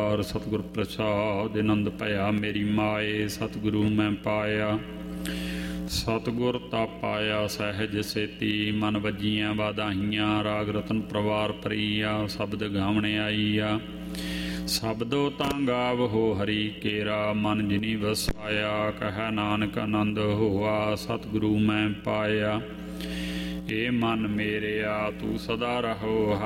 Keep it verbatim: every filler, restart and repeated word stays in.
ਓੰਕਾਰ ਸਤਿਗੁਰ ਪ੍ਰਸਾਦਿ ਆਨੰਦ ਭਇਆ ਮੇਰੀ ਮਾਏ ਸਤਿਗੁਰੂ ਮੈਂ ਪਾਇਆ। ਸਤਿਗੁਰ ਤਾਂ ਪਾਇਆ ਸਹਿਜ ਸੇਤੀ ਮਨ ਵੱਜੀਆਂ ਵਾਧਾਈਆਂ ਰਾਗ ਰਤਨ ਪਰਵਾਰ ਪਰੀਆ ਸ਼ਬਦ ਗਾਵਣ ਆਈਆ। ਸ਼ਬਦੋ ਤਾਂ ਗਾਵਹੋ ਹਰੀ ਕੇਰਾ ਮਨ ਜਿਨੀ ਵਸਾਇਆ ਕਹਿ ਨਾਨਕ ਆਨੰਦ ਹੋਆ ਸਤਿਗੁਰੂ ਮੈਂ ਪਾਇਆ। ਏ ਮਨ ਮੇਰਿਆ ਤੂੰ ਸਦਾ ਰਹੋ